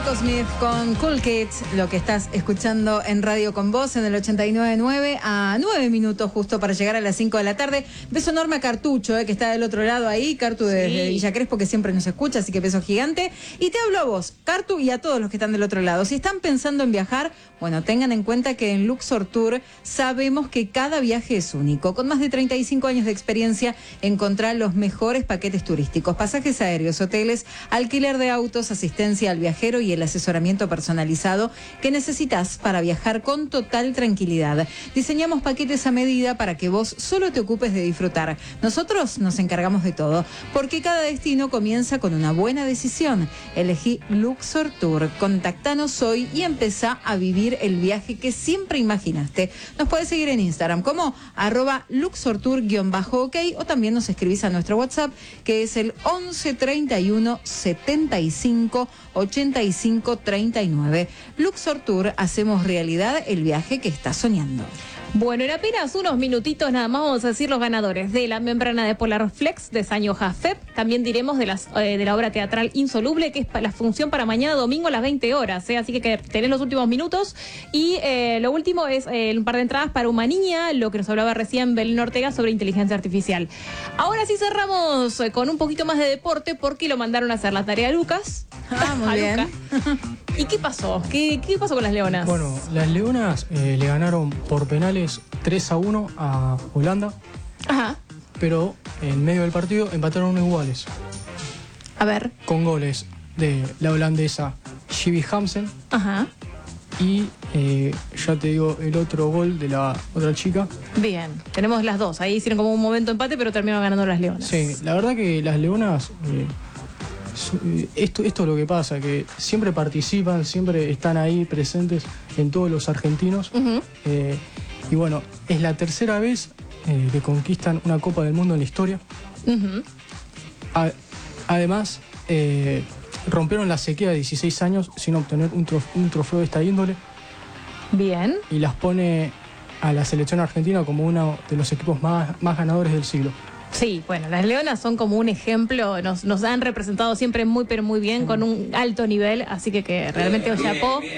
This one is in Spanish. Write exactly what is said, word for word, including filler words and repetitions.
Smith con Cool Kids, lo que estás escuchando en Radio Con Vos en el ochenta y nueve punto nueve a nueve minutos justo para llegar a las cinco de la tarde. Beso enorme a Cartucho, eh, que está del otro lado ahí, Cartu de, Sí. de Villa Crespo, que siempre nos escucha, así que beso gigante. Y te hablo a vos, Cartu, y a todos los que están del otro lado. Si están pensando en viajar, bueno, tengan en cuenta que en Luxor Tour sabemos que cada viaje es único. Con más de treinta y cinco años de experiencia, encontrar los mejores paquetes turísticos, pasajes aéreos, hoteles, alquiler de autos, asistencia al viajero y el asesoramiento personalizado que necesitas para viajar con total tranquilidad. Diseñamos paquetes a medida para que vos solo te ocupes de disfrutar. Nosotros nos encargamos de todo, porque cada destino comienza con una buena decisión. Elegí Luxor Tour. Contactanos hoy y empezá a vivir el viaje que siempre imaginaste. Nos podés seguir en Instagram como arroba luxortour-ok o también nos escribís a nuestro WhatsApp, que es el once treinta y uno setenta y cinco ochenta y cinco treinta y nueve. Luxor Tour, hacemos realidad el viaje que estás soñando. Bueno, en apenas unos minutitos nada más vamos a decir los ganadores de la membrana de Polar Flex de Sanyo Jafet. También diremos de, las, eh, de la obra teatral Insoluble, que es la función para mañana domingo a las veinte horas. ¿eh? Así que, que tenés los últimos minutos. Y eh, lo último es eh, un par de entradas para Uma Niña, lo que nos hablaba recién Belén Ortega sobre inteligencia artificial. Ahora sí cerramos eh, con un poquito más de deporte porque lo mandaron a hacer la tarea a Lucas. Ah, muy a bien. Lucas. ¿Y qué pasó? ¿Qué, qué pasó con las leonas? Bueno, las Leonas eh, le ganaron por penales tres a uno a Holanda, Ajá. pero en medio del partido empataron iguales, A ver. con goles de la holandesa Shivi Hamsen Ajá. y, eh, ya te digo, el otro gol de la otra chica. Bien. Tenemos las dos. Ahí hicieron como un momento empate, pero terminaron ganando las leonas. Sí, la verdad que las Leonas, eh, su- eh, esto, esto es lo que pasa, que siempre participan, siempre están ahí presentes en todos los argentinos. Ujú. Eh, y bueno, es la tercera vez eh, que conquistan una Copa del Mundo en la historia. Ujú. A- además, eh, rompieron la sequía de dieciséis años sin obtener un, trof- un trofeo de esta índole Bien. y las pone a la selección argentina como uno de los equipos más, más ganadores del siglo. Sí, bueno, las leonas son como un ejemplo, nos, nos han representado siempre muy, pero muy bien, con un alto nivel, así que, que realmente chapó.